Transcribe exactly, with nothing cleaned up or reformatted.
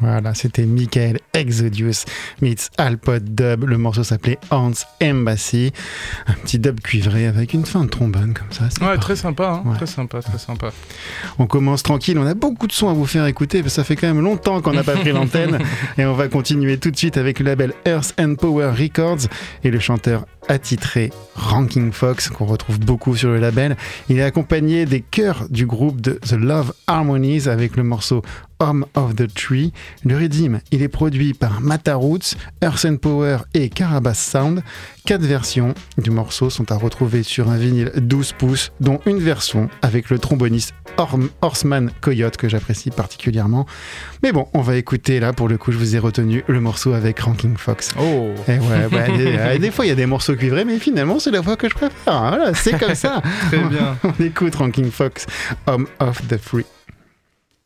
Voilà, c'était Michael Exodius meets Alpod Dub. Le morceau s'appelait Ants Embassy. Un petit dub cuivré avec une fin de trombone comme ça. Ouais, très sympa, hein, ouais. très sympa, très sympa. On commence tranquille, on a beaucoup de sons à vous faire écouter, parce que ça fait quand même longtemps qu'on n'a pas pris l'antenne. Et on va continuer tout de suite avec le label Earth and Power Records et le chanteur attitré Ranking Fox, qu'on retrouve beaucoup sur le label. Il est accompagné des chœurs du groupe de The Love Harmonies avec le morceau Home of the Tree. Le rythme, il est produit par Mata Roots, Earth and Power et Carabas Sound. Quatre versions du morceau sont à retrouver sur un vinyle douze pouces, dont une version avec le tromboniste Horseman Coyote que j'apprécie particulièrement. Mais bon, on va écouter là, pour le coup, je vous ai retenu le morceau avec Ranking Fox. Oh. Et ouais, bah, des, des fois il y a des morceaux cuivrés, mais finalement c'est la voix que je préfère. Voilà, c'est comme ça. Très bien. On, on écoute Ranking Fox, Home of the Free.